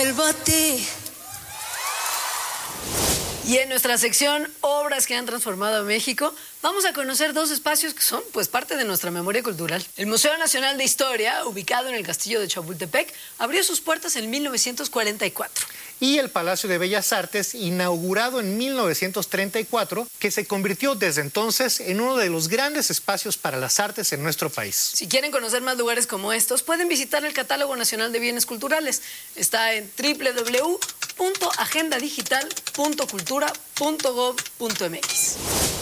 vuelvo a ti. Y en nuestra sección Obras que han transformado a México, vamos a conocer dos espacios que son pues parte de nuestra memoria cultural. El Museo Nacional de Historia, ubicado en el Castillo de Chapultepec, abrió sus puertas en 1944. Y el Palacio de Bellas Artes, inaugurado en 1934, que se convirtió desde entonces en uno de los grandes espacios para las artes en nuestro país. Si quieren conocer más lugares como estos, pueden visitar el Catálogo Nacional de Bienes Culturales. Está en www.agendadigital.cultura.gov.mx.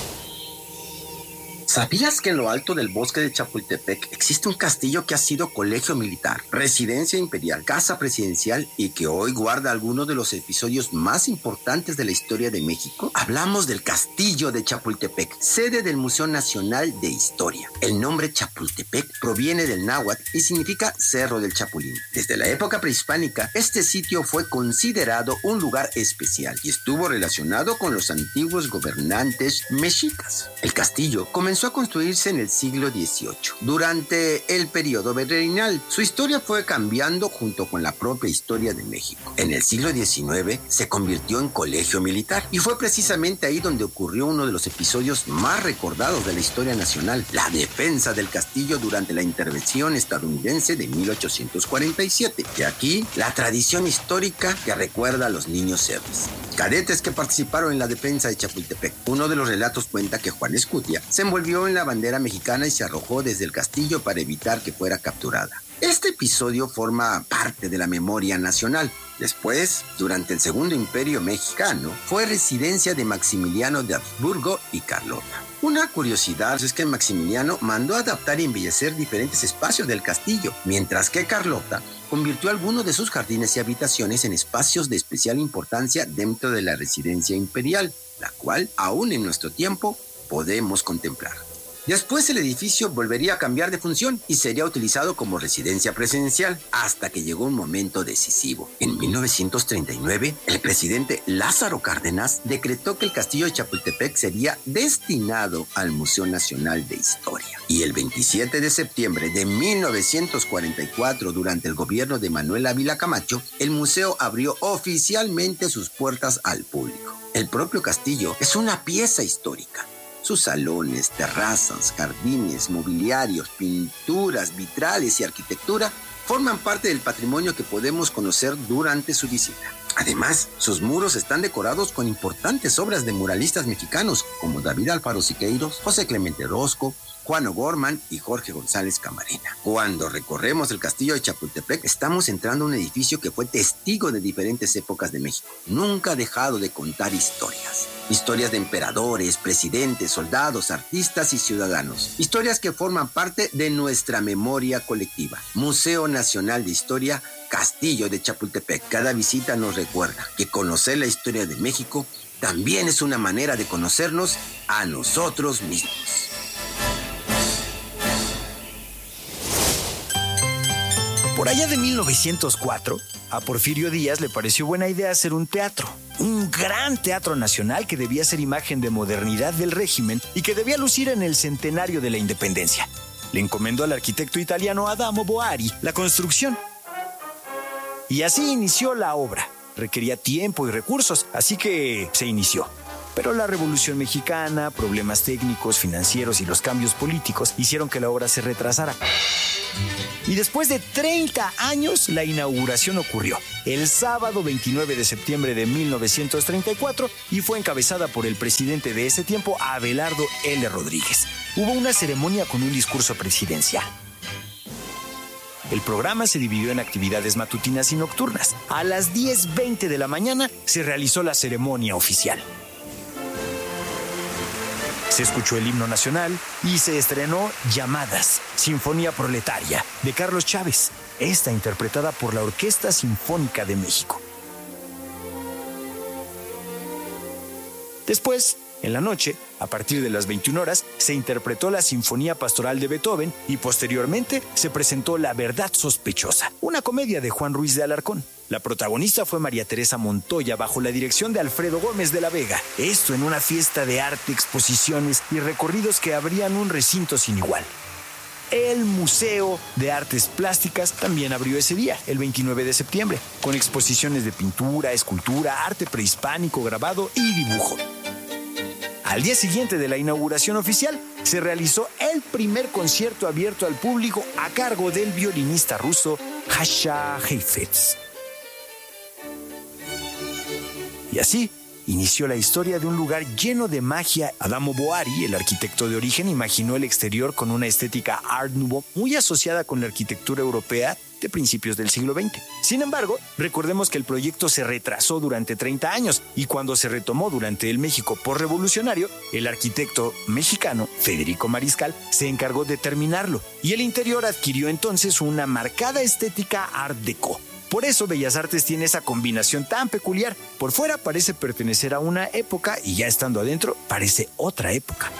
¿Sabías que en lo alto del bosque de Chapultepec existe un castillo que ha sido colegio militar, residencia imperial, casa presidencial y que hoy guarda algunos de los episodios más importantes de la historia de México? Hablamos del Castillo de Chapultepec, sede del Museo Nacional de Historia. El nombre Chapultepec proviene del náhuatl y significa Cerro del Chapulín. Desde la época prehispánica, este sitio fue considerado un lugar especial y estuvo relacionado con los antiguos gobernantes mexicas. El castillo comenzó a construirse en el siglo XVIII, durante el periodo virreinal. Su historia fue cambiando junto con la propia historia de México. En el siglo XIX se convirtió en colegio militar y fue precisamente ahí donde ocurrió uno de los episodios más recordados de la historia nacional, la defensa del castillo durante la intervención estadounidense de 1847. Y aquí la tradición histórica que recuerda a los niños héroes, cadetes que participaron en la defensa de Chapultepec. Uno de los relatos cuenta que Juan Escutia se envolvió en la bandera mexicana y se arrojó desde el castillo para evitar que fuera capturada. Este episodio forma parte de la memoria nacional. Después, durante el Segundo Imperio Mexicano, fue residencia de Maximiliano de Habsburgo y Carlota. Una curiosidad es que Maximiliano mandó adaptar y embellecer diferentes espacios del castillo, mientras que Carlota convirtió algunos de sus jardines y habitaciones en espacios de especial importancia dentro de la residencia imperial, la cual, aún en nuestro tiempo, podemos contemplar. Después el edificio volvería a cambiar de función y sería utilizado como residencia presidencial hasta que llegó un momento decisivo. En 1939, el presidente Lázaro Cárdenas decretó que el castillo de Chapultepec sería destinado al Museo Nacional de Historia. Y el 27 de septiembre de 1944, durante el gobierno de Manuel Ávila Camacho, el museo abrió oficialmente sus puertas al público. El propio castillo es una pieza histórica. Sus salones, terrazas, jardines, mobiliarios, pinturas, vitrales y arquitectura forman parte del patrimonio que podemos conocer durante su visita. Además, sus muros están decorados con importantes obras de muralistas mexicanos como David Alfaro Siqueiros, José Clemente Orozco, Juan O'Gorman y Jorge González Camarena. Cuando recorremos el castillo de Chapultepec, estamos entrando a un edificio que fue testigo de diferentes épocas de México. Nunca ha dejado de contar historias. Historias de emperadores, presidentes, soldados, artistas y ciudadanos. Historias que forman parte de nuestra memoria colectiva. Museo Nacional de Historia, Castillo de Chapultepec. Cada visita nos recuerda que conocer la historia de México también es una manera de conocernos a nosotros mismos. Por allá de 1904, a Porfirio Díaz le pareció buena idea hacer un teatro. Un gran teatro nacional que debía ser imagen de modernidad del régimen y que debía lucir en el centenario de la independencia. Le encomendó al arquitecto italiano Adamo Boari la construcción. Y así inició la obra. Requería tiempo y recursos, así que se inició. Pero la Revolución Mexicana, problemas técnicos, financieros y los cambios políticos hicieron que la obra se retrasara. Y después de 30 años, la inauguración ocurrió el sábado 29 de septiembre de 1934 y fue encabezada por el presidente de ese tiempo, Abelardo L. Rodríguez. Hubo una ceremonia con un discurso presidencial. El programa se dividió en actividades matutinas y nocturnas. A las 10:20 de la mañana se realizó la ceremonia oficial. Se escuchó el himno nacional y se estrenó Llamadas, Sinfonía Proletaria, de Carlos Chávez, esta interpretada por la Orquesta Sinfónica de México. Después, en la noche, a partir de las 21 horas, se interpretó la Sinfonía Pastoral de Beethoven y posteriormente se presentó La Verdad Sospechosa, una comedia de Juan Ruiz de Alarcón. La protagonista fue María Teresa Montoya bajo la dirección de Alfredo Gómez de la Vega. Esto en una fiesta de arte, exposiciones y recorridos que abrían un recinto sin igual. el Museo de Artes Plásticas también abrió ese día, el 29 de septiembre, con exposiciones de pintura, escultura, arte prehispánico, grabado y dibujo. Al día siguiente de la inauguración oficial, se realizó el primer concierto abierto al público a cargo del violinista ruso Jasha Heifetz. Y así inició la historia de un lugar lleno de magia. Adamo Boari, el arquitecto de origen, imaginó el exterior con una estética Art Nouveau muy asociada con la arquitectura europea de principios del siglo XX. Sin embargo, recordemos que el proyecto se retrasó durante 30 años y cuando se retomó durante el México posrevolucionario, el arquitecto mexicano Federico Mariscal se encargó de terminarlo y el interior adquirió entonces una marcada estética Art Deco. Por eso Bellas Artes tiene esa combinación tan peculiar. Por fuera parece pertenecer a una época y ya estando adentro parece otra época.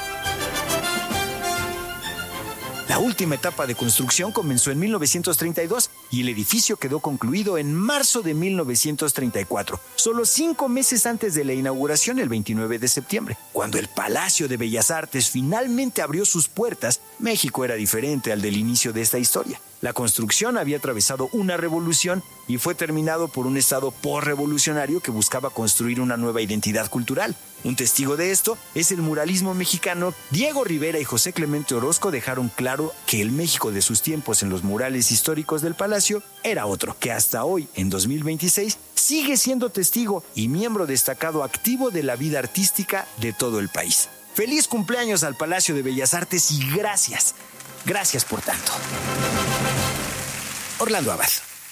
La última etapa de construcción comenzó en 1932 y el edificio quedó concluido en marzo de 1934, solo 5 meses antes de la inauguración el 29 de septiembre. Cuando el Palacio de Bellas Artes finalmente abrió sus puertas, México era diferente al del inicio de esta historia. La construcción había atravesado una revolución y fue terminado por un Estado posrevolucionario que buscaba construir una nueva identidad cultural. Un testigo de esto es el muralismo mexicano. Diego Rivera y José Clemente Orozco dejaron claro que el México de sus tiempos en los murales históricos del Palacio era otro, que hasta hoy, en 2026, sigue siendo testigo y miembro destacado activo de la vida artística de todo el país. ¡Feliz cumpleaños al Palacio de Bellas Artes y gracias! Gracias por tanto. Orlando Abad.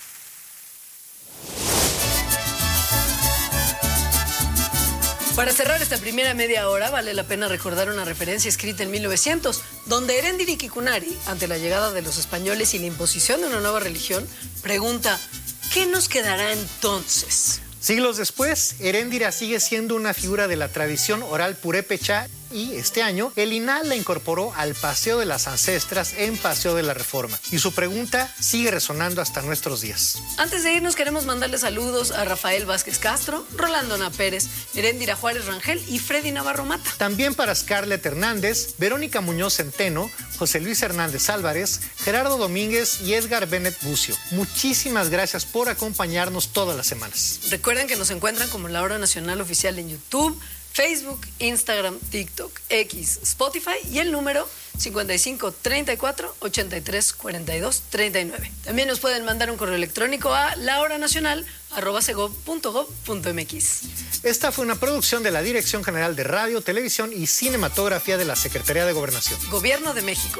Para cerrar esta primera media hora, vale la pena recordar una referencia escrita en 1900, donde Erendira Kikunari, ante la llegada de los españoles y la imposición de una nueva religión, pregunta: ¿qué nos quedará entonces? Siglos después, Erendira sigue siendo una figura de la tradición oral purépecha y este año el INAH la incorporó al Paseo de las Ancestras en Paseo de la Reforma. Y su pregunta sigue resonando hasta nuestros días. Antes de irnos queremos mandarle saludos a Rafael Vázquez Castro, Rolando Ana Pérez, Erendira Juárez Rangel y Freddy Navarro Mata. También para Scarlett Hernández, Verónica Muñoz Centeno, José Luis Hernández Álvarez, Gerardo Domínguez y Edgar Bennett Bucio. Muchísimas gracias por acompañarnos todas las semanas. Recuerden que nos encuentran como La Hora Nacional Oficial en YouTube, Facebook, Instagram, TikTok, X, Spotify y el número 55 34 83 42 39. También nos pueden mandar un correo electrónico a lahoranacional@segov.gov.mx. Esta fue una producción de la Dirección General de Radio, Televisión y Cinematografía de la Secretaría de Gobernación. Gobierno de México.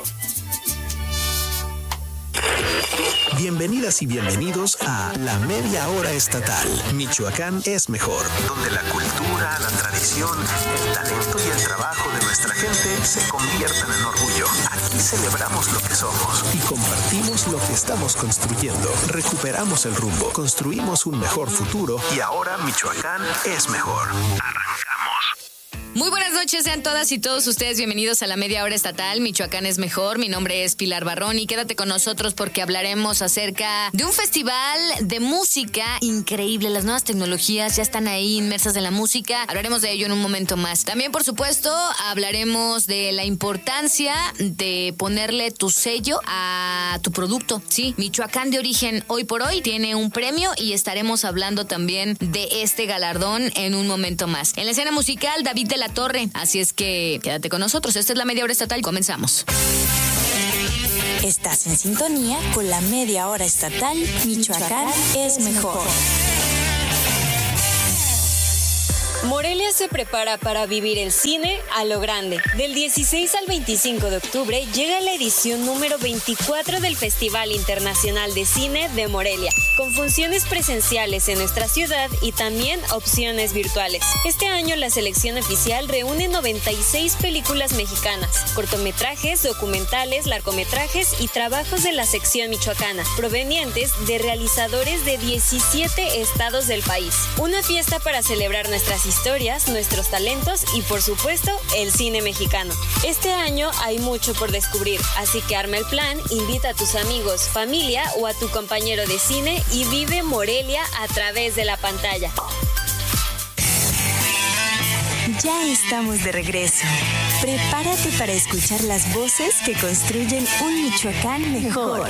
Bienvenidas y bienvenidos a La Media Hora Estatal. Michoacán es mejor. Donde la cultura, la tradición, el talento y el trabajo de nuestra gente se convierten en orgullo. Aquí celebramos lo que somos y compartimos lo que estamos construyendo. Recuperamos el rumbo, construimos un mejor futuro y ahora Michoacán es mejor. Arrancamos. Muy buenas noches, sean todas y todos ustedes bienvenidos a La Media Hora Estatal. Michoacán es mejor. Mi nombre es Pilar Barrón y quédate con nosotros porque hablaremos acerca de un festival de música increíble. Las nuevas tecnologías ya están ahí inmersas en la música. Hablaremos de ello en un momento más. También, por supuesto, hablaremos de la importancia de ponerle tu sello a tu producto. Sí, Michoacán de origen hoy por hoy tiene un premio y estaremos hablando también de este galardón en un momento más. En la escena musical, David de la Torre. Así es que quédate con nosotros. Esta es La Media Hora Estatal. Comenzamos. Estás en sintonía con La Media Hora Estatal. Michoacán es mejor. Morelia se prepara para vivir el cine a lo grande. Del 16 al 25 de octubre llega la edición número 24 del Festival Internacional de Cine de Morelia, con funciones presenciales en nuestra ciudad y también opciones virtuales. Este año la selección oficial reúne 96 películas mexicanas, cortometrajes, documentales, largometrajes y trabajos de la sección michoacana, provenientes de realizadores de 17 estados del país. Una fiesta para celebrar nuestras historias, nuestros talentos y, por supuesto, el cine mexicano. Este año hay mucho por descubrir, así que arma el plan, invita a tus amigos, familia o a tu compañero de cine y vive Morelia a través de la pantalla. Ya estamos de regreso. Prepárate para escuchar las voces que construyen un Michoacán mejor.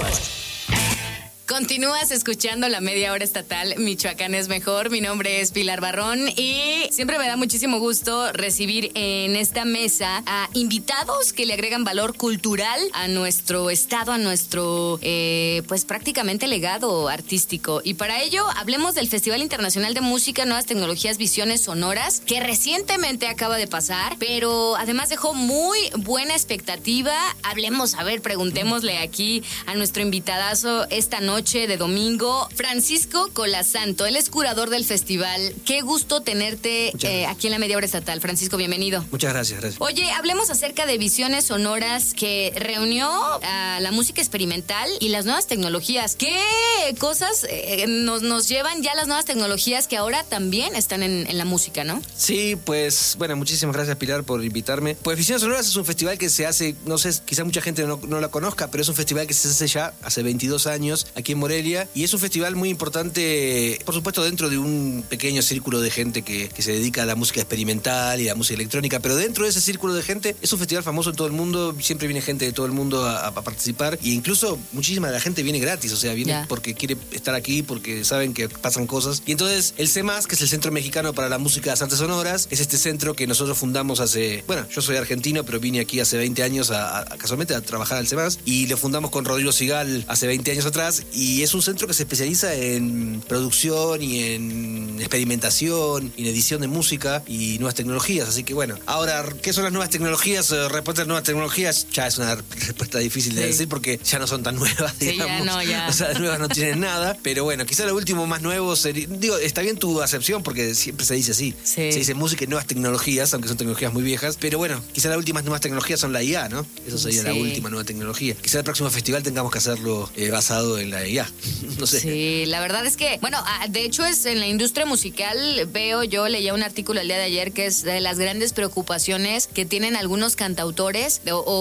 Continúas escuchando la media hora estatal Michoacán es mejor. Mi nombre es Pilar Barrón y siempre me da muchísimo gusto recibir en esta mesa a invitados que le agregan valor cultural a nuestro estado, a nuestro pues prácticamente legado artístico. Y para ello hablemos del Festival Internacional de Música, Nuevas Tecnologías, Visiones Sonoras, que recientemente acaba de pasar, pero además dejó muy buena expectativa. Hablemos, a ver, preguntémosle aquí a nuestro invitadazo esta noche de domingo, Francisco Colasanto. Él es curador del festival. Qué gusto tenerte aquí en la media hora estatal. Francisco, bienvenido. Muchas gracias. Oye, hablemos acerca de Visiones Sonoras, que reunió a la música experimental y las nuevas tecnologías. ¿Qué cosas nos llevan ya las nuevas tecnologías que ahora también están en la música, no? Sí, pues, bueno, muchísimas gracias, Pilar, por invitarme. Pues Visiones Sonoras es un festival que se hace, no sé, quizá mucha gente no la conozca, pero es un festival que se hace ya hace 22 años aquí en Morelia, y es un festival muy importante, por supuesto, dentro de un pequeño círculo de gente que se dedica a la música experimental y a la música electrónica, pero dentro de ese círculo de gente es un festival famoso en todo el mundo, siempre viene gente de todo el mundo a participar, y incluso muchísima de la gente viene gratis, o sea, viene porque quiere estar aquí, porque saben que pasan cosas. Y entonces el CEMAS, que es el Centro Mexicano para la Música de las Artes Sonoras, es este centro que nosotros fundamos yo soy argentino, pero vine aquí hace 20 años casualmente a trabajar al CEMAS, y lo fundamos con Rodrigo Sigal hace 20 años atrás, y es un centro que se especializa en producción y en experimentación y en edición de música y nuevas tecnologías. Así que bueno, ahora, ¿qué son las nuevas tecnologías? Respuesta a las nuevas tecnologías ya es una respuesta difícil de decir porque ya no son tan nuevas, digamos. Ya. O sea, nuevas no tienen nada, pero bueno, quizá lo último más nuevo sería, está bien tu acepción porque siempre se dice así. Se dice música y nuevas tecnologías, aunque son tecnologías muy viejas, pero bueno, quizá las últimas nuevas tecnologías son la IA, ¿no? Eso sería la última nueva tecnología. Quizá el próximo festival tengamos que hacerlo basado en la IA. No sé. Sí, la verdad es que, bueno, de hecho es en la industria musical, leía un artículo el día de ayer que es de las grandes preocupaciones que tienen algunos cantautores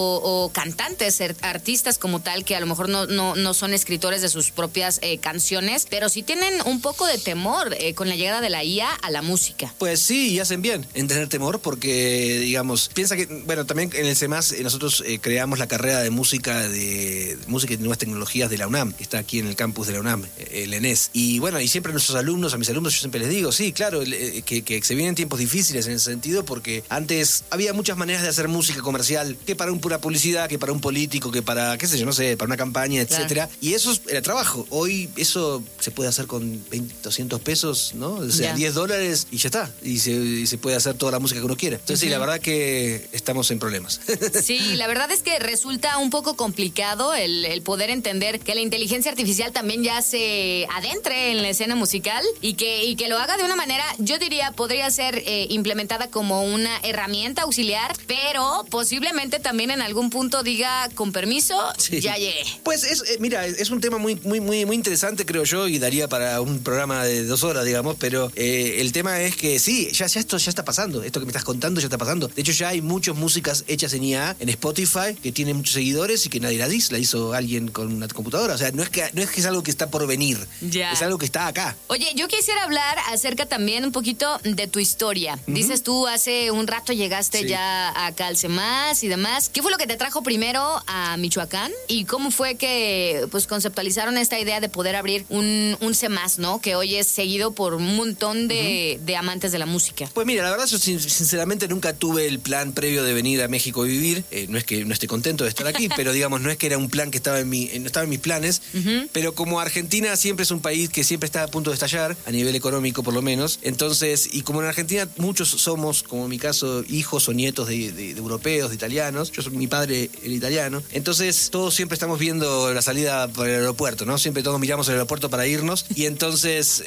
o cantantes, artistas como tal, que a lo mejor no son escritores de sus propias canciones, pero sí tienen un poco de temor con la llegada de la IA a la música. Pues sí, y hacen bien en tener temor porque, digamos, piensa que, bueno, también en el CEMAS nosotros creamos la carrera de música y nuevas tecnologías de la UNAM, que está aquí en el campus de la UNAM, el ENES. Y bueno, y siempre a mis alumnos yo siempre les digo, sí, claro, que se vienen tiempos difíciles en ese sentido porque antes había muchas maneras de hacer música comercial, que para una publicidad, que para un político, que para, qué sé yo, no sé, para una campaña, etcétera. Y eso era trabajo. Hoy eso se puede hacer con 200 pesos, ¿no? O sea, $10 y ya está. Y se puede hacer toda la música que uno quiera. Entonces sí, la verdad que estamos en problemas. Sí, la verdad es que resulta un poco complicado el poder entender que la inteligencia artificial también ya se adentre en la escena musical y que lo haga de una manera, yo diría, podría ser implementada como una herramienta auxiliar, pero posiblemente también en algún punto diga, con permiso, ya llegué. Pues mira, es un tema muy, muy, muy, muy interesante, creo yo, y daría para un programa de 2 horas, digamos, pero el tema es que sí, ya esto ya está pasando, esto que me estás contando ya está pasando. De hecho, ya hay muchas músicas hechas en IA, en Spotify, que tienen muchos seguidores y que nadie la hizo alguien con una computadora. O sea, no es que es algo que está por venir, es algo que está acá. Oye, yo quisiera hablar acerca también un poquito de tu historia. Dices tú, hace un rato llegaste ya acá al CEMAS y demás. ¿Qué fue lo que te trajo primero a Michoacán? ¿Y cómo fue que pues conceptualizaron esta idea de poder abrir un CEMAS, ¿no? Que hoy es seguido por un montón de amantes de la música. Pues mira, la verdad yo sinceramente nunca tuve el plan previo de venir a México a vivir. No es que no esté contento de estar aquí, pero digamos, no es que era un plan que no estaba en mis planes. Pero como Argentina siempre es un país que siempre está a punto de estallar, a nivel económico por lo menos. Entonces, y como en Argentina muchos somos, como en mi caso, hijos o nietos de europeos, de italianos. Mi padre era italiano. Entonces, todos siempre estamos viendo la salida por el aeropuerto, ¿no? Siempre todos miramos el aeropuerto para irnos. Y entonces,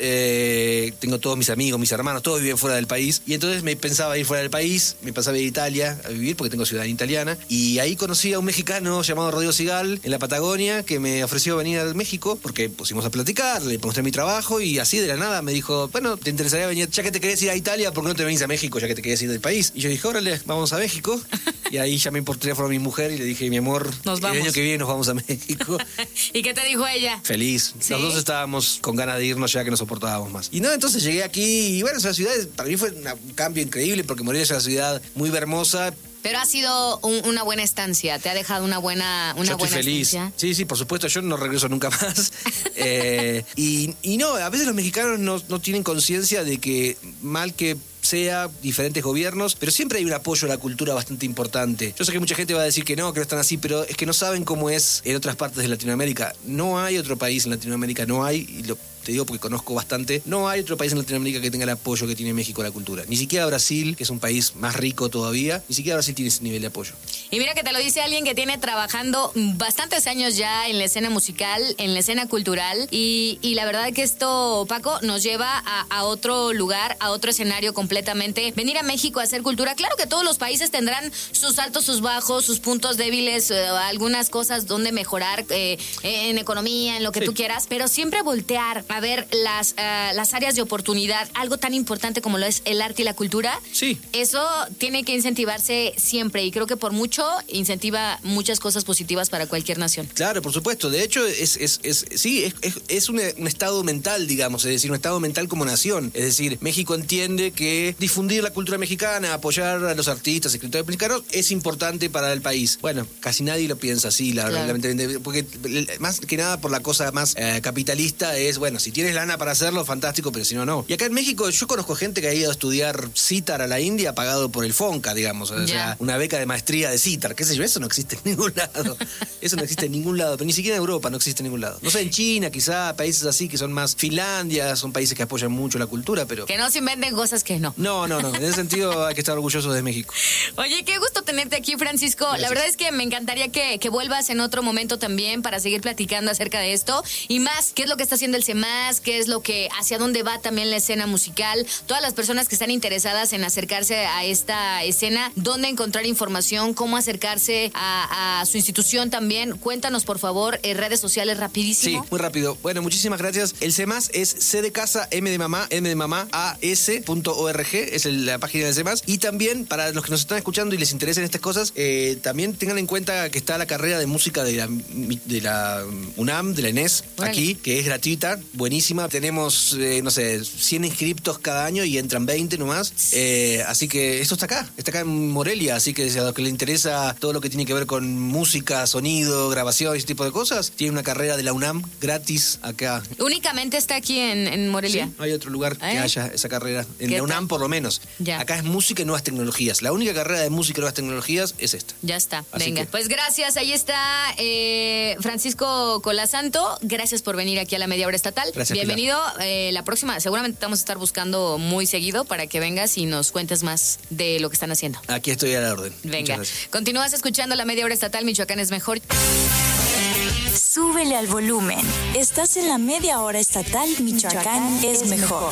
tengo todos mis amigos, mis hermanos, todos viven fuera del país. Y entonces me pensaba ir fuera del país, me pensaba ir a Italia a vivir, porque tengo ciudadanía italiana. Y ahí conocí a un mexicano llamado Rodrigo Sigal, en la Patagonia, que me ofreció venir a México, porque pusimos a platicar, le mostré mi trabajo y así de la nada me dijo, bueno, ¿te interesaría venir? Ya que te querés ir a Italia, ¿por qué no te venís a México? Ya que te querés ir del país. Y yo dije, órale, vamos a México. Y ahí llamé por teléfono a mi mujer y le dije, mi amor, el año que viene nos vamos a México. ¿Y qué te dijo ella? Feliz. ¿Sí? Los dos estábamos con ganas de irnos ya que no soportábamos más. Y no, entonces llegué aquí y bueno, esa ciudad para mí fue un cambio increíble porque Morelia es una ciudad muy hermosa, Pero ha sido una buena estancia, te ha dejado una buena Yo estoy feliz. estancia. Sí, por supuesto, yo no regreso nunca más. Y no, a veces los mexicanos no tienen conciencia de que mal que sea, diferentes gobiernos, pero siempre hay un apoyo a la cultura bastante importante. Yo sé que mucha gente va a decir que no están así, pero es que no saben cómo es en otras partes de Latinoamérica. No hay otro país en Latinoamérica, te digo porque conozco bastante, no hay otro país en Latinoamérica que tenga el apoyo que tiene México a la cultura. Ni siquiera Brasil, que es un país más rico todavía, ni siquiera Brasil tiene ese nivel de apoyo. Y mira que te lo dice alguien que tiene trabajando bastantes años ya en la escena musical, en la escena cultural, y la verdad que esto, Paco, nos lleva a otro lugar, a otro escenario completamente. Venir a México a hacer cultura, claro que todos los países tendrán sus altos, sus bajos, sus puntos débiles, algunas cosas donde mejorar en economía, en lo que tú quieras, pero siempre voltear a ver las áreas de oportunidad, algo tan importante como lo es el arte y la cultura. Sí. Eso tiene que incentivarse siempre, y creo que por mucho incentiva muchas cosas positivas para cualquier nación. Claro, por supuesto. De hecho, es un estado mental, digamos, es decir, un estado mental como nación. Es decir, México entiende que difundir la cultura mexicana, apoyar a los artistas, escritores mexicanos, es importante para el país. Bueno, casi nadie lo piensa así, lamentablemente, porque más que nada por la cosa más capitalista es, bueno, si tienes lana para hacerlo, fantástico, pero si no, no. Y acá en México yo conozco gente que ha ido a estudiar cítar a la India pagado por el FONCA, digamos, o sea, una beca de maestría de cítar, qué sé yo, eso no existe en ningún lado. Eso no existe en ningún lado, pero ni siquiera en Europa no existe en ningún lado. No sé, en China quizá, países así que son más, Finlandia, son países que apoyan mucho la cultura, pero... Que no se inventen cosas que no. No, en ese sentido hay que estar orgullosos de México. Oye, qué gusto tenerte aquí, Francisco. Gracias. La verdad es que me encantaría que vuelvas en otro momento también para seguir platicando acerca de esto y más, qué es lo que está haciendo el CEMAS, qué es lo que, hacia dónde va también la escena musical, todas las personas que están interesadas en acercarse a esta escena, dónde encontrar información, cómo acercarse a su institución también. Cuéntanos, por favor, redes sociales rapidísimo. Sí, muy rápido. Bueno, muchísimas gracias. El CEMAS es C de casa, M de mamá, AS.org, es la página del CEMAS. Y también, para los que nos están escuchando y les interesen estas cosas, también tengan en cuenta que está la carrera de música de la UNAM, de la ENES, aquí, que es gratuita, buenísima. Tenemos, 100 inscriptos cada año y entran 20 nomás. Así que esto está acá en Morelia, así que a los que les interesa todo lo que tiene que ver con música, sonido, grabación, ese tipo de cosas, tiene una carrera de la UNAM gratis acá. ¿Únicamente está aquí en Morelia? Sí, no hay otro lugar que haya esa carrera. En la UNAM por lo menos. Ya. Acá es música y nuevas tecnologías. La única carrera de música y nuevas tecnologías es esta. Ya está, así venga. Pues gracias, ahí está Francisco Colasanto. Gracias por venir aquí a la Media Hora Estatal. Gracias, bienvenido. La próxima, seguramente te vamos a estar buscando muy seguido para que vengas y nos cuentes más de lo que están haciendo. Aquí estoy a la orden. Venga, continúas escuchando la Media Hora Estatal. Michoacán es mejor. Súbele al volumen. Estás en la Media Hora Estatal. Michoacán es mejor.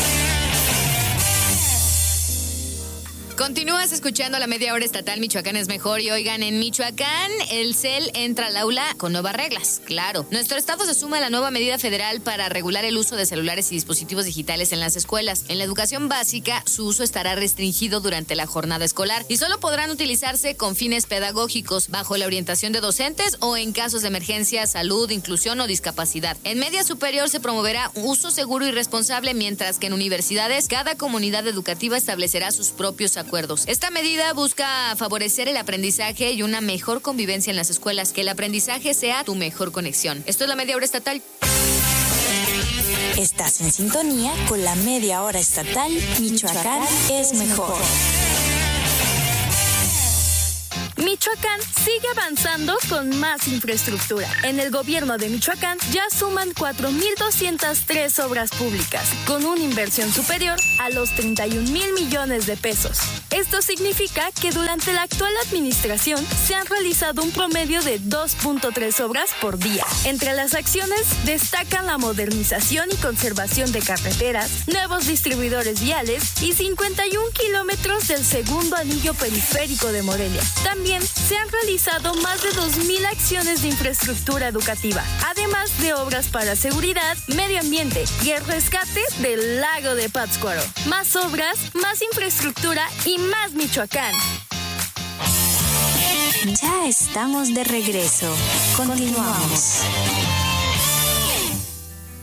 Continúas escuchando la Media Hora Estatal. Michoacán es mejor. Y oigan, en Michoacán el CEL entra al aula con nuevas reglas. Claro, nuestro estado se suma a la nueva medida federal para regular el uso de celulares y dispositivos digitales en las escuelas. En la educación básica, su uso estará restringido durante la jornada escolar y solo podrán utilizarse con fines pedagógicos, bajo la orientación de docentes o en casos de emergencia, salud, inclusión o discapacidad. En media superior se promoverá un uso seguro y responsable, mientras que en universidades cada comunidad educativa establecerá sus propios acuerdos. Esta medida busca favorecer el aprendizaje y una mejor convivencia en las escuelas, que el aprendizaje sea tu mejor conexión. Esto es la Media Hora Estatal. Estás en sintonía con la Media Hora Estatal. Michoacán es mejor. Michoacán sigue avanzando con más infraestructura. En el gobierno de Michoacán ya suman 4,203 obras públicas, con una inversión superior a los 31,000 millones de pesos. Esto significa que durante la actual administración se han realizado un promedio de 2.3 obras por día. Entre las acciones destacan la modernización y conservación de carreteras, nuevos distribuidores viales y 51 kilómetros del segundo anillo periférico de Morelia. También se han realizado más de 2,000 acciones de infraestructura educativa, además de obras para seguridad, medio ambiente y el rescate del lago de Pátzcuaro. Más obras, más infraestructura y más Michoacán. Ya estamos de regreso. Continuamos. Hola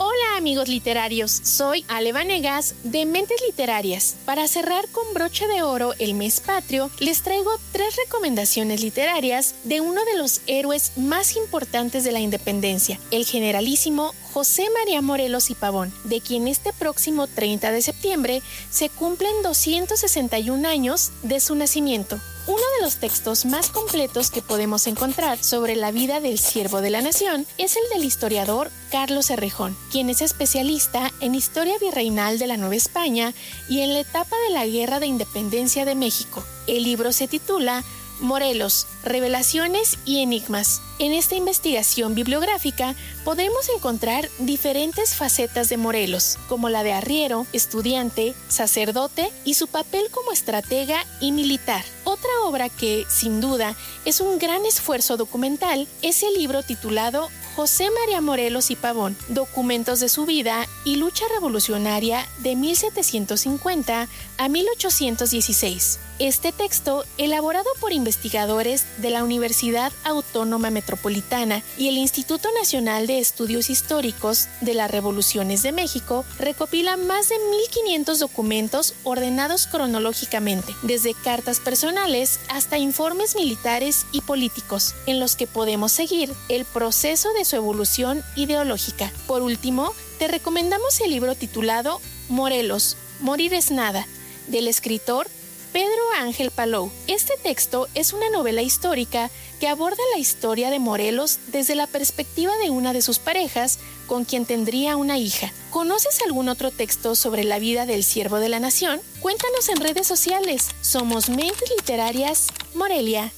amigos literarios, soy Ale Vanegas de Mentes Literarias. Para cerrar con broche de oro el mes patrio, les traigo 3 recomendaciones literarias de uno de los héroes más importantes de la independencia, el generalísimo José María Morelos y Pavón, de quien este próximo 30 de septiembre se cumplen 261 años de su nacimiento. Uno de los textos más completos que podemos encontrar sobre la vida del siervo de la nación es el del historiador Carlos Errejón, quien es especialista en historia virreinal de la Nueva España y en la etapa de la Guerra de Independencia de México. El libro se titula Morelos, Revelaciones y Enigmas. En esta investigación bibliográfica podremos encontrar diferentes facetas de Morelos, como la de arriero, estudiante, sacerdote y su papel como estratega y militar. Otra obra que, sin duda, es un gran esfuerzo documental es el libro titulado José María Morelos y Pavón, documentos de su vida y lucha revolucionaria de 1750 a 1816. Este texto, elaborado por investigadores de la Universidad Autónoma Metropolitana y el Instituto Nacional de Estudios Históricos de las Revoluciones de México, recopila más de 1,500 documentos ordenados cronológicamente, desde cartas personales hasta informes militares y políticos, en los que podemos seguir el proceso de su evolución ideológica. Por último, te recomendamos el libro titulado Morelos, Morir es nada, del escritor Pedro Ángel Palou. Este texto es una novela histórica que aborda la historia de Morelos desde la perspectiva de una de sus parejas, con quien tendría una hija. ¿Conoces algún otro texto sobre la vida del siervo de la nación? Cuéntanos en redes sociales. Somos Mentes Literarias Morelia.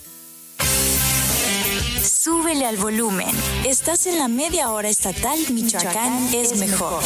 Súbele al volumen. Estás en la media hora estatal Michoacán es mejor.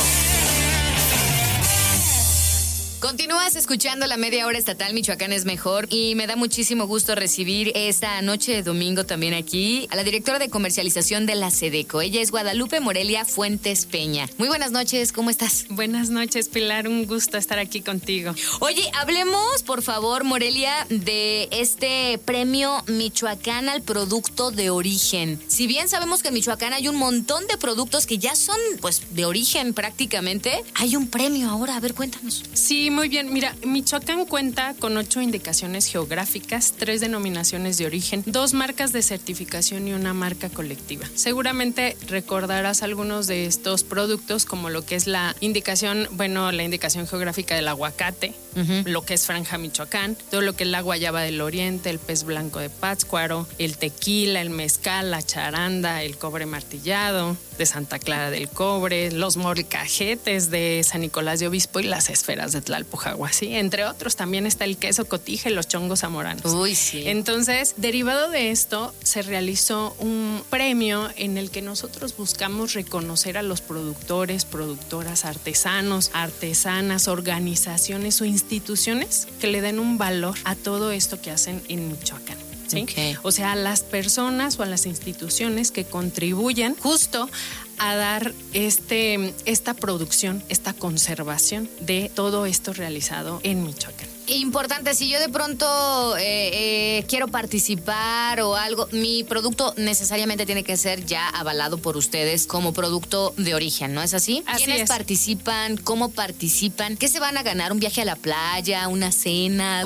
Continúas escuchando la media hora estatal Michoacán es mejor y me da muchísimo gusto recibir esta noche de domingo también aquí a la directora de comercialización de la SEDECO. Ella es Guadalupe Morelia Fuentes Peña. Muy buenas noches, ¿cómo estás? Buenas noches, Pilar, un gusto estar aquí contigo. Oye, hablemos, por favor, Morelia, de este premio Michoacán al producto de origen. Si bien sabemos que en Michoacán hay un montón de productos que ya son, pues, de origen prácticamente, hay un premio ahora. A ver, cuéntanos. Sí, muy bien. Mira, Michoacán cuenta con 8 indicaciones geográficas, 3 denominaciones de origen, 2 marcas de certificación y una marca colectiva. Seguramente recordarás algunos de estos productos, como lo que es la indicación geográfica del aguacate, lo que es Franja Michoacán, todo lo que es la guayaba del oriente, el pez blanco de Pátzcuaro, el tequila, el mezcal, la charanda, el cobre martillado de Santa Clara del Cobre, los molcajetes de San Nicolás de Obispo y las esferas de Tlalpujahua, ¿sí? Entre otros, también está el queso cotija y los chongos zamoranos. Uy, sí. Entonces, derivado de esto, se realizó un premio en el que nosotros buscamos reconocer a los productores, productoras, artesanos, artesanas, organizaciones o instituciones que le den un valor a todo esto que hacen en Michoacán. ¿Sí? Okay. O sea, a las personas o a las instituciones que contribuyan justo a dar esta producción, esta conservación de todo esto realizado en Michoacán. Importante, si yo de pronto quiero participar o algo, mi producto necesariamente tiene que ser ya avalado por ustedes como producto de origen, ¿no es así? Así ¿Quiénes es. participan? ¿Cómo participan? ¿Qué se van a ganar? ¿Un viaje a la playa? ¿Una cena?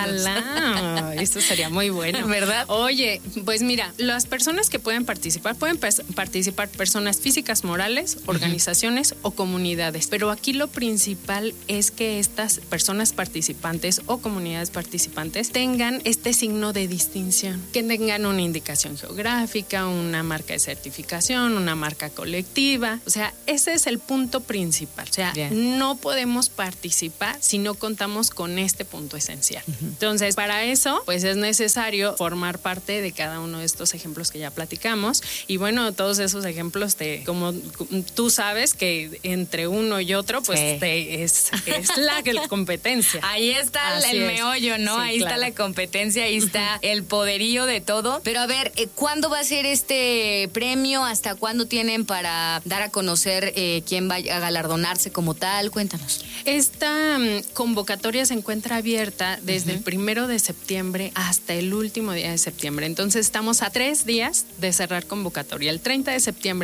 Ojalá, eso sería muy bueno, ¿verdad? Oye, pues mira, las personas que pueden participar personas físicas, morales, organizaciones o comunidades, pero aquí lo principal es que estas personas participantes o comunidades participantes tengan este signo de distinción, que tengan una indicación geográfica, una marca de certificación, una marca colectiva. O sea, ese es el punto principal. O sea, bien, no podemos participar si no contamos con este punto esencial. Entonces, para eso, pues es necesario formar parte de cada uno de estos ejemplos que ya platicamos. Y bueno, todos esos ejemplos, como tú sabes que entre uno y otro, pues es la competencia. Ahí está el meollo, ¿no? Sí, ahí claro. Está la competencia, ahí está el poderío de todo. Pero a ver, ¿cuándo va a ser este premio? ¿Hasta cuándo tienen para dar a conocer quién va a galardonarse como tal? Cuéntanos. Esta convocatoria se encuentra abierta desde el 1 de septiembre hasta el último día de septiembre. Entonces estamos a 3 días de cerrar convocatoria. El 30 de septiembre a las 3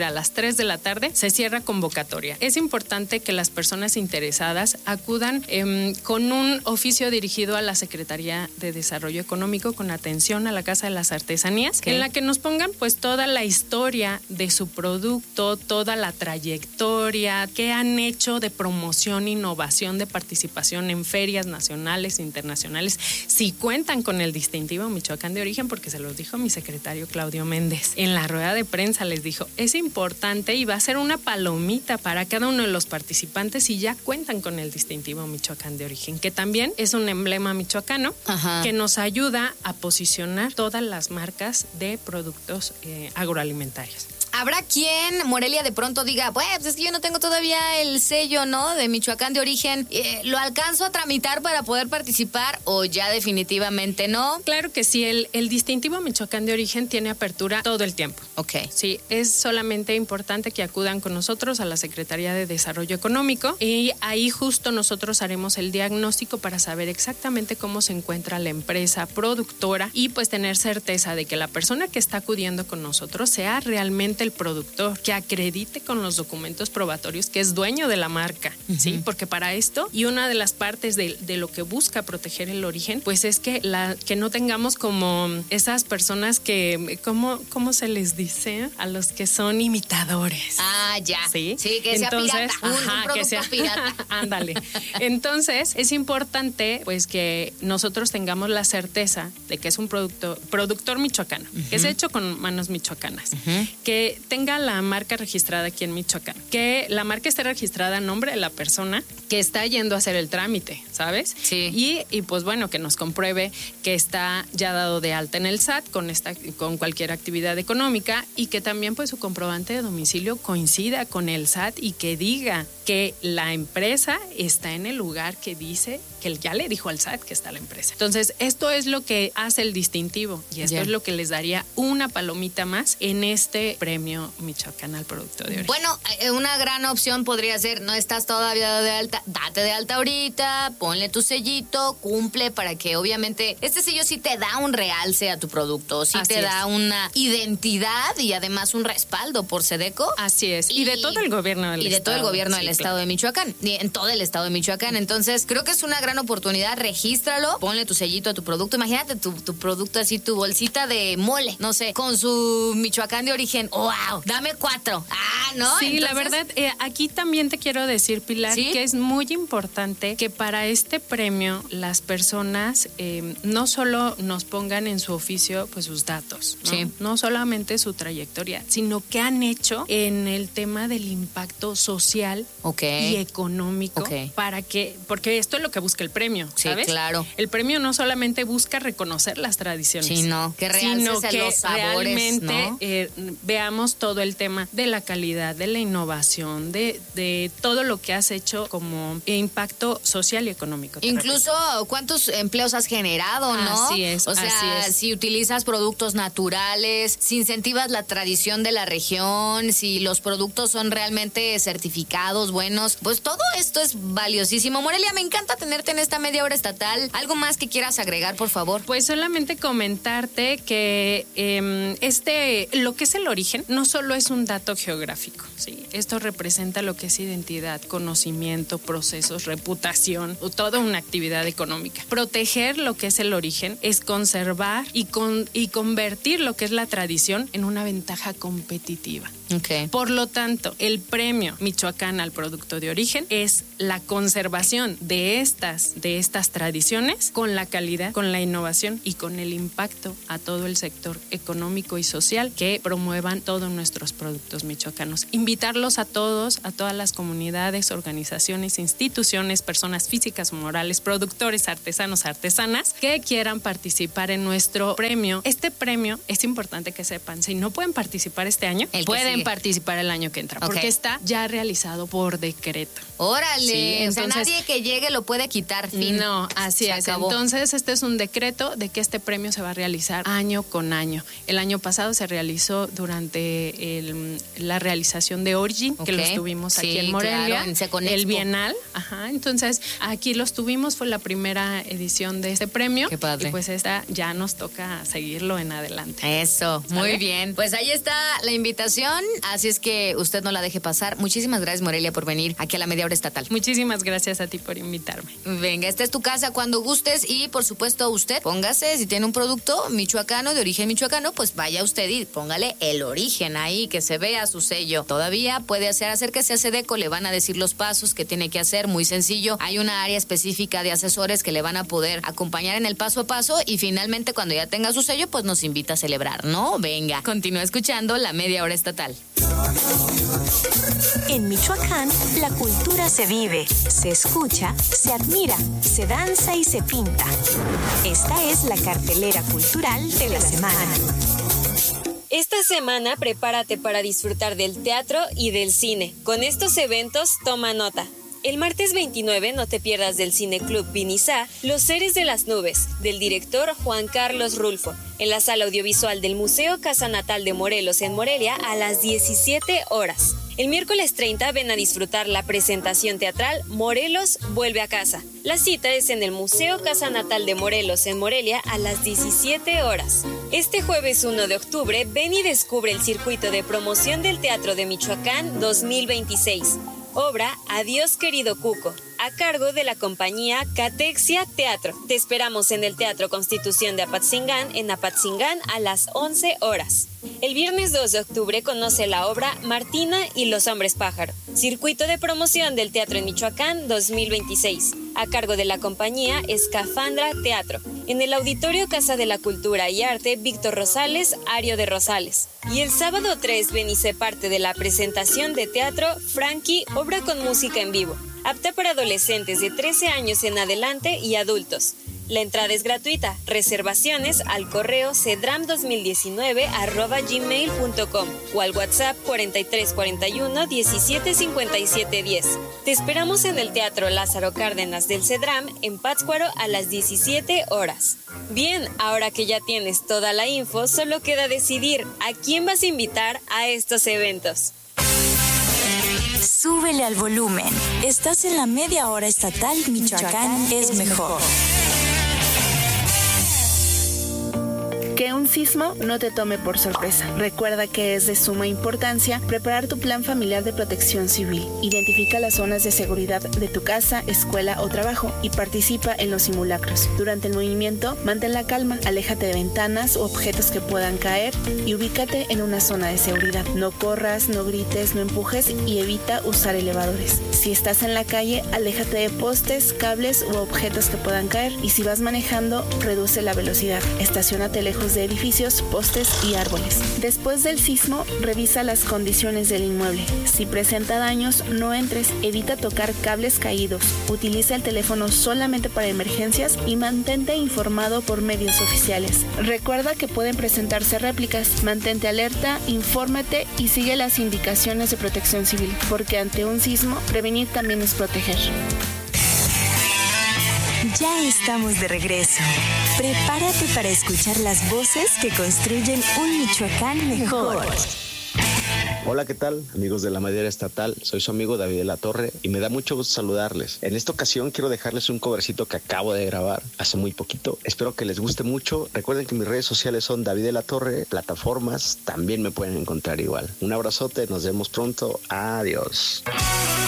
3 de la tarde se cierra convocatoria. Es importante que las personas interesadas acudan con un oficio dirigido a la Secretaría de Desarrollo Económico con atención a la Casa de las Artesanías, en la que nos pongan pues toda la historia de su producto, toda la trayectoria, qué han hecho de promoción, innovación, de participación en ferias nacionales, internacionales, si cuentan con el distintivo Michoacán de origen, porque se los dijo mi secretario Claudio Méndez. En la rueda de prensa les dijo, es importante y va a ser una palomita para cada uno de los participantes si ya cuentan con el distintivo Michoacán de origen, que también es un emblema michoacano. Ajá. Que nos ayuda a posicionar todas las marcas de productos agroalimentarios. Habrá quien, Morelia, de pronto diga, pues es que yo no tengo todavía el sello, ¿no? De Michoacán de origen. ¿Lo alcanzo a tramitar para poder participar o ya definitivamente no? Claro que sí, el distintivo Michoacán de origen tiene apertura todo el tiempo. Ok. Sí, es solamente importante que acudan con nosotros a la Secretaría de Desarrollo Económico y ahí justo nosotros haremos el diagnóstico para saber exactamente cómo se encuentra la empresa productora y pues tener certeza de que la persona que está acudiendo con nosotros sea realmente el productor, que acredite con los documentos probatorios que es dueño de la marca, ¿sí? Porque para esto, y una de las partes de lo que busca proteger el origen, pues es que no tengamos como esas personas que, ¿cómo se les dice? A los que son imitadores. Ah, ya. Sí, que sea pirata. Un producto que sea pirata. Ándale. Entonces, es importante pues que nosotros tengamos la certeza de que es un productor michoacano, que es hecho con manos michoacanas, que tenga la marca registrada aquí en Michoacán, que la marca esté registrada a nombre de la persona que está yendo a hacer el trámite, ¿sabes? Sí. Y pues bueno, que nos compruebe que está ya dado de alta en el SAT con cualquier actividad económica y que también pues su comprobante de domicilio coincida con el SAT y que diga que la empresa está en el lugar que dice que él ya le dijo al SAT que está la empresa. Entonces, esto es lo que hace el distintivo y esto es lo que les daría una palomita más en este premio Michoacán al producto de origen. Bueno, una gran opción podría ser, no estás todavía de alta, date de alta ahorita, ponle tu sellito, cumple para que obviamente este sello sí te da un realce a tu producto, sí te da una identidad y además un respaldo por SEDECO. Así es. Y de todo el gobierno del estado. Y de todo el gobierno del estado de Michoacán, en todo el estado de Michoacán. Entonces, creo que es una gran oportunidad, regístralo, ponle tu sellito a tu producto. Imagínate tu producto así, tu bolsita de mole, no sé, con su Michoacán de origen. ¡Wow! Dame 4. Ah, ¿no? Sí, entonces, la verdad, aquí también te quiero decir, Pilar, que es muy importante que para este premio las personas no solo nos pongan en su oficio pues sus datos, ¿no? No solamente su trayectoria, sino que han hecho en el tema del impacto social y económico porque esto es lo que busca el premio, ¿sabes? Sí, claro. El premio no solamente busca reconocer las tradiciones, sino que realces los sabores, realmente ¿no? Veamos todo el tema de la calidad, de la innovación, de todo lo que has hecho como impacto social y económico. Incluso cuántos empleos has generado, ¿no? Así es. O sea, si utilizas productos naturales, si incentivas la tradición de la región, si los productos son realmente certificados, buenos, pues todo esto es valiosísimo. Morelia, me encanta tenerte en esta media hora estatal. ¿Algo más que quieras agregar, por favor? Pues solamente comentarte que lo que es el origen no solo es un dato geográfico, ¿sí? Esto representa lo que es identidad, conocimiento, procesos, reputación o toda una actividad económica. Proteger lo que es el origen es conservar y convertir lo que es la tradición en una ventaja competitiva. Okay. Por lo tanto, el premio Michoacán al producto de origen es la conservación de estas tradiciones con la calidad, con la innovación y con el impacto a todo el sector económico y social que promuevan todos nuestros productos michoacanos. Invitarlos a todos, a todas las comunidades, organizaciones, instituciones, personas físicas o morales, productores, artesanos, artesanas que quieran participar en nuestro premio. Este premio es importante que sepan, si no pueden participar este año, pueden participar el año que entra, porque está ya realizado por por decreto. ¡Órale! Sí, entonces, o sea, nadie que llegue lo puede quitar, fin. No, así es. Acabó. Entonces, este es un decreto de que este premio se va a realizar año con año. El año pasado se realizó durante la realización de Origin, que los tuvimos aquí en Morelia. Claro, el Bienal. Ajá. Entonces, aquí los tuvimos, fue la primera edición de este premio. Qué padre. Y pues esta ya nos toca seguirlo en adelante. Eso, muy bien. Pues ahí está la invitación, así es que usted no la deje pasar. Muchísimas gracias, Morelia, por venir aquí a la Media Hora Estatal. Muchísimas gracias a ti por invitarme. Venga, esta es tu casa cuando gustes y por supuesto usted póngase, si tiene un producto michoacano, de origen michoacano, pues vaya usted y póngale el origen ahí, que se vea su sello. Todavía puede acérquese a Sedeco, le van a decir los pasos que tiene que hacer, muy sencillo. Hay una área específica de asesores que le van a poder acompañar en el paso a paso y finalmente cuando ya tenga su sello, pues nos invita a celebrar, ¿no? Venga, continúa escuchando la Media Hora Estatal. En Michoacán, la cultura se vive, se escucha, se admira, se danza y se pinta. Esta es la cartelera cultural de la semana. Esta semana prepárate para disfrutar del teatro y del cine. Con estos eventos, toma nota. El martes 29 no te pierdas del Cineclub Vinizá Los Seres de las Nubes, del director Juan Carlos Rulfo, en la sala audiovisual del Museo Casa Natal de Morelos en Morelia a las 17 horas. El miércoles 30 ven a disfrutar la presentación teatral Morelos vuelve a casa. La cita es en el Museo Casa Natal de Morelos en Morelia a las 17 horas. Este jueves 1 de octubre ven y descubre el circuito de promoción del Teatro de Michoacán 2026. Obra Adiós querido Cuco, a cargo de la compañía Catexia Teatro. Te esperamos en el Teatro Constitución de Apatzingán, en Apatzingán a las 11 horas. El viernes 2 de octubre conoce la obra Martina y los hombres pájaro, circuito de promoción del Teatro en Michoacán 2026, a cargo de la compañía Escafandra Teatro, en el Auditorio Casa de la Cultura y Arte Víctor Rosales, Ario de Rosales. Y el sábado 3 ven y sé parte de la presentación de teatro Frankie, obra con música en vivo, apta para adolescentes de 13 años en adelante y adultos. La entrada es gratuita. Reservaciones al correo cedram2019@gmail.com o al WhatsApp 4341 175710. Te esperamos en el Teatro Lázaro Cárdenas del Cedram en Pátzcuaro a las 17 horas. Bien, ahora que ya tienes toda la info, solo queda decidir a quién vas a invitar a estos eventos. Súbele al volumen. Estás en la Media Hora Estatal Michoacán es mejor. Que un sismo no te tome por sorpresa. Recuerda que es de suma importancia preparar tu plan familiar de protección civil. Identifica las zonas de seguridad de tu casa, escuela o trabajo y participa en los simulacros. Durante el movimiento, mantén la calma, aléjate de ventanas u objetos que puedan caer y ubícate en una zona de seguridad. No corras, no grites, no empujes y evita usar elevadores. Si estás en la calle, aléjate de postes, cables u objetos que puedan caer y si vas manejando, reduce la velocidad. Estaciónate lejos de edificios, postes y árboles. Después del sismo, revisa las condiciones del inmueble. Si presenta daños, no entres, evita tocar cables caídos, utiliza el teléfono solamente para emergencias y mantente informado por medios oficiales. Recuerda que pueden presentarse réplicas, mantente alerta, infórmate y sigue las indicaciones de protección civil, porque ante un sismo, prevenir también es proteger. Ya estamos de regreso. Prepárate para escuchar las voces que construyen un Michoacán mejor. Hola, ¿qué tal? Amigos de la Media Hora Estatal, soy su amigo David de la Torre y me da mucho gusto saludarles. En esta ocasión quiero dejarles un covercito que acabo de grabar hace muy poquito. Espero que les guste mucho. Recuerden que mis redes sociales son David de la Torre, plataformas también me pueden encontrar igual. Un abrazote, nos vemos pronto. Adiós.